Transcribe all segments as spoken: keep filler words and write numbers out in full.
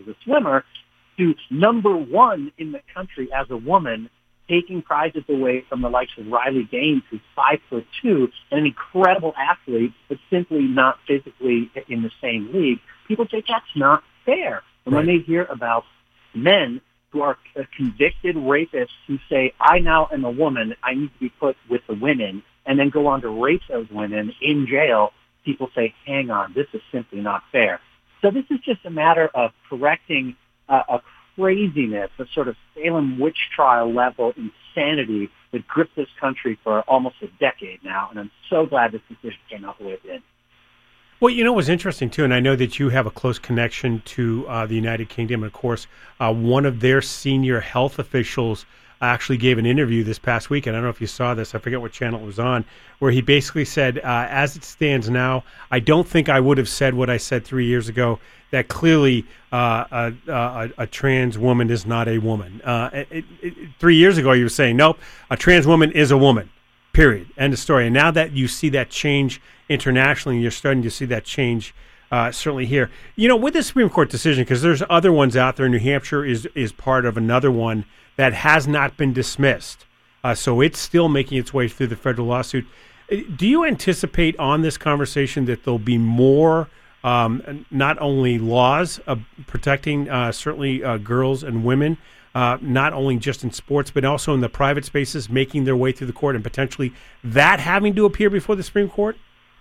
as a swimmer, to number one in the country as a woman, taking prizes away from the likes of Riley Gaines, who's five foot two, and an incredible athlete, but simply not physically in the same league. People say that's not fair. And Right. when they hear about men who are convicted rapists who say, I now am a woman, I need to be put with the women, and then go on to rape those women in jail, people say, hang on, this is simply not fair. So this is just a matter of correcting uh, a craziness, a sort of Salem witch trial level insanity that gripped this country for almost a decade now, and I'm so glad this decision came out the way it did. Well, you know, it was interesting, too, and I know that you have a close connection to uh, the United Kingdom. And, of course, uh, one of their senior health officials actually gave an interview this past week, and I don't know if you saw this, I forget what channel it was on, where he basically said, uh, as it stands now, I don't think I would have said what I said three years ago, that clearly uh, a, a, a trans woman is not a woman. Uh, it, it, three years ago, you were saying, nope, a trans woman is a woman, period, end of story. And now that you see that change internationally, you're starting to see that change uh, certainly here. You know, with the Supreme Court decision, because there's other ones out there, New Hampshire is, is part of another one that has not been dismissed. Uh, so it's still making its way through the federal lawsuit. Do you anticipate on this conversation that there'll be more, um, not only laws uh, protecting uh, certainly uh, girls and women, uh, not only just in sports, but also in the private spaces, making their way through the court and potentially that having to appear before the Supreme Court?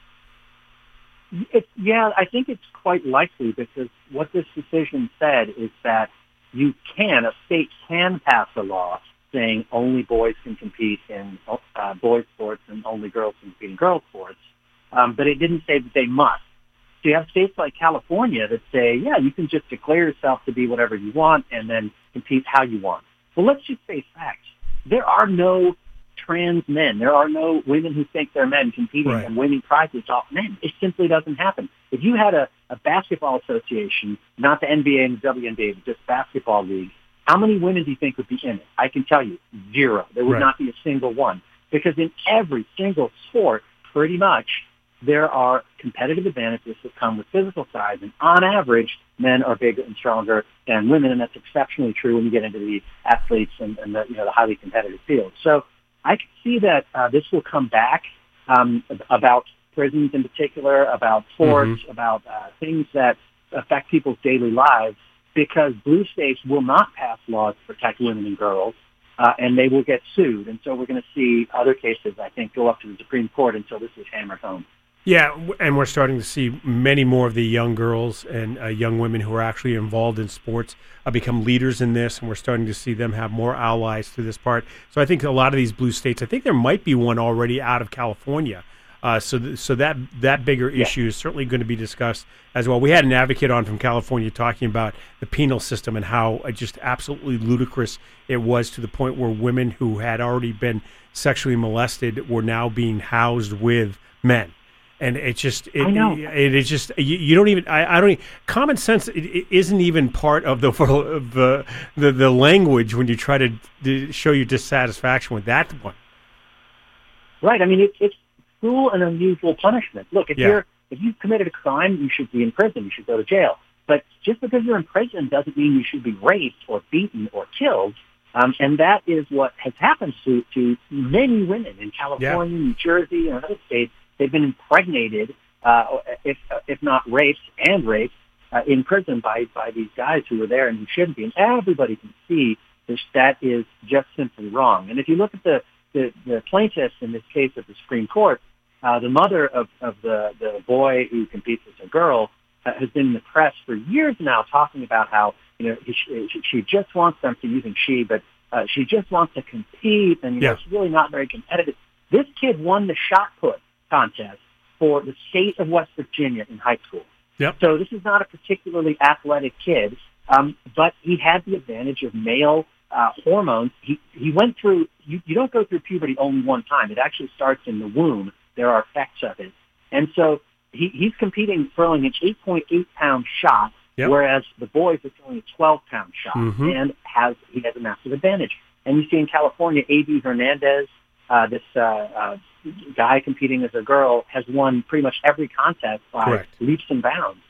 It, yeah, I think it's quite likely, because what this decision said is that you can, a state can pass a law saying only boys can compete in uh, boys sports and only girls can compete in girls sports, um, but it didn't say that they must. So you have states like California that say, yeah, you can just declare yourself to be whatever you want and then compete how you want. Well, let's just face facts. There are no trans men. There are no women who think they're men competing Right. and winning prizes off men. It simply doesn't happen. If you had a, a basketball association, not the N B A and the W N B A, but just basketball league, how many women do you think would be in it? I can tell you, zero. There would Right. not be a single one. Because in every single sport, pretty much, there are competitive advantages that come with physical size. And on average, men are bigger and stronger than women, and that's exceptionally true when you get into the athletes and, and the, you know, the highly competitive field. So I can see that uh, this will come back um, about prisons in particular, about sports, Mm-hmm. about uh, things that affect people's daily lives, because blue states will not pass laws to protect women and girls, uh, and they will get sued. And so we're going to see other cases, I think, go up to the Supreme Court until this is hammered home. Yeah, w- and we're starting to see many more of the young girls and uh, young women who are actually involved in sports uh, become leaders in this, and we're starting to see them have more allies through this part. So I think a lot of these blue states, I think there might be one already out of California. Uh, so th- so that that bigger Yeah. issue is certainly going to be discussed as well. We had an advocate on from California talking about the penal system and how uh, just absolutely ludicrous it was, to the point where women who had already been sexually molested were now being housed with men. And it's just, it, I know. it is just, you, you don't even, I, I don't even, common sense it, it isn't even part of the, of the, the, the language when you try to, to show your dissatisfaction with that one. Right. I mean, it, it's cruel and unusual punishment. Look, if Yeah. you're if you've committed a crime, you should be in prison. You should go to jail. But just because you're in prison doesn't mean you should be raped or beaten or killed. Um, and that is what has happened to, to many women in California, New Jersey, and other states. They've been impregnated, uh, if if not raped and raped, uh, in prison by, by these guys who were there and who shouldn't be. And everybody can see that that is just simply wrong. And if you look at the, the, the plaintiffs in this case at the Supreme Court, uh, the mother of, of the, the boy who competes as a girl uh, has been in the press for years now talking about how, you know, he, she, she just wants them to, using she, but uh, she just wants to compete, and, you Yeah. know, she's really not very competitive. This kid won the shot put contest for the state of West Virginia in high school. Yep. So this is not a particularly athletic kid, um, but he had the advantage of male uh, hormones. He he went through. You, you don't go through puberty only one time. It actually starts in the womb. There are effects of it, and so he, he's competing throwing an eight point eight pound shot, Yep. whereas the boys are throwing a twelve pound shot, Mhm. and has he has a massive advantage. And you see in California, A B Hernandez, uh, this uh, uh, guy competing as a girl, has won pretty much every contest by Correct. leaps and bounds. So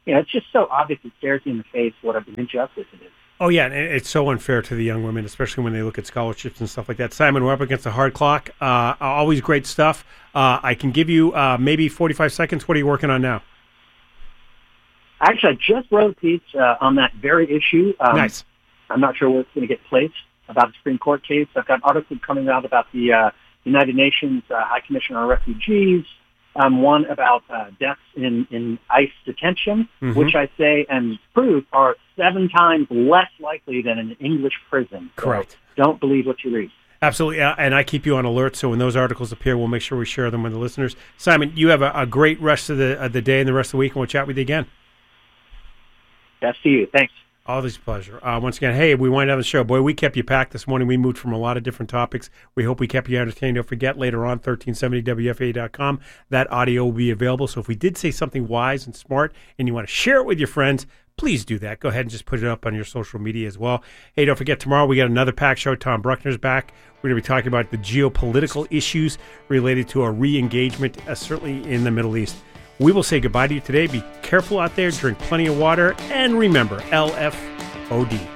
you know, it's just so obvious. It stares you in the face what an injustice it is. Oh, yeah, and it's so unfair to the young women, especially when they look at scholarships and stuff like that. Simon, we're up against the hard clock. Uh, always great stuff. Uh, I can give you uh, maybe forty-five seconds. What are you working on now? Actually, I just wrote a piece uh, on that very issue. Um, nice. I'm not sure where it's going to get placed about the Supreme Court case. I've got an article coming out about the uh, United Nations uh, High Commissioner on Refugees, um, one about uh, deaths in, in ICE detention, mm-hmm. which I say and prove are seven times less likely than an English prison. Correct. So don't believe what you read. Absolutely, uh, and I keep you on alert, so when those articles appear, we'll make sure we share them with the listeners. Simon, you have a, a great rest of the, of the day and the rest of the week, and we'll chat with you again. Best to you. Thanks. Always a pleasure. Uh, once again, hey, we wind down the show. Boy, we kept you packed this morning. We moved from a lot of different topics. We hope we kept you entertained. Don't forget, later on, thirteen seventy W F A dot com, that audio will be available. So if we did say something wise and smart and you want to share it with your friends, please do that. Go ahead and just put it up on your social media as well. Hey, don't forget, tomorrow we got another packed show. Tom Bruckner's back. We're going to be talking about the geopolitical issues related to a re-engagement, uh, certainly in the Middle East. We will say goodbye to you today. Be careful out there, drink plenty of water, and remember, L F O D.